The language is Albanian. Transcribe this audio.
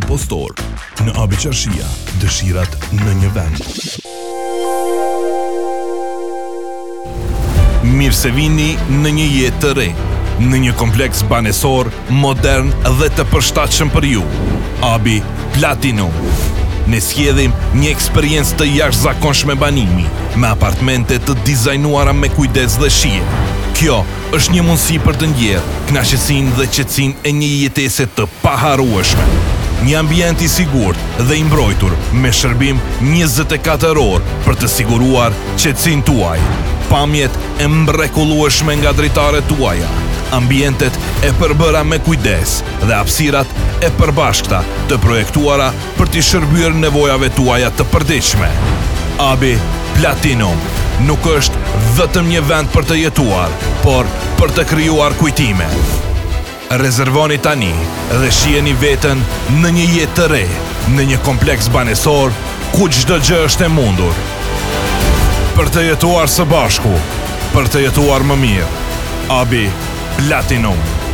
apo store. Në Abi Qarshia, dëshirat në një vend. Mirë se vini në një jetë të re, në një kompleks banesor, modern dhe të përshtatshëm për ju. Abi Platinum. Ne sjedhim një eksperiencë të jashtëzakonshme banimi, me apartamente të dizajnuara me kujdes dhe shije. Kjo është një mundësi për të ndjerë kënaqësinë dhe qetësinë e një jetese të paharrueshme. Një ambient i sigurt dhe i mbrojtur me shërbim 24 orë për të siguruar qetësinë tuaj. Pamjet e mrekullueshme nga dritaret tuaja, ambientet e përbëra me kujdes dhe hapësirat e përbashkëta të projektuara për t'i shërbyer nevojave tuaja të përditshme. Abi Platinum nuk është vetëm një vend për të jetuar, por për të krijuar kujtime. Rezervoni tani dhe shiheni veten në një jetë të re, në një kompleks banesor ku çdo gjë është e mundur. Për të jetuar së bashku, për të jetuar më mirë. Abi Platinum.